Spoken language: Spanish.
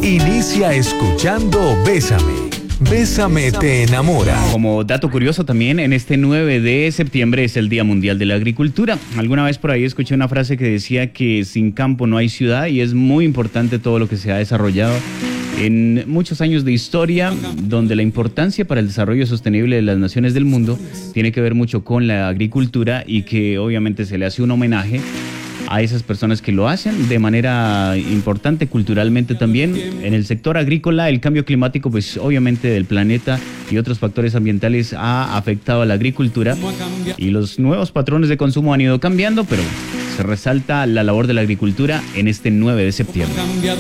Inicia escuchando Bésame. Bésame te enamora. Como dato curioso también, en este 9 de septiembre es el Día Mundial de la Agricultura. Alguna vez por ahí escuché una frase que decía que sin campo no hay ciudad, y es muy importante todo lo que se ha desarrollado en muchos años de historia, donde la importancia para el desarrollo sostenible de las naciones del mundo tiene que ver mucho con la agricultura, y que obviamente se le hace un homenaje a esas personas que lo hacen de manera importante culturalmente también. En el sector agrícola, el cambio climático, pues obviamente del planeta y otros factores ambientales ha afectado a la agricultura, y los nuevos patrones de consumo han ido cambiando, pero se resalta la labor de la agricultura en este 9 de septiembre.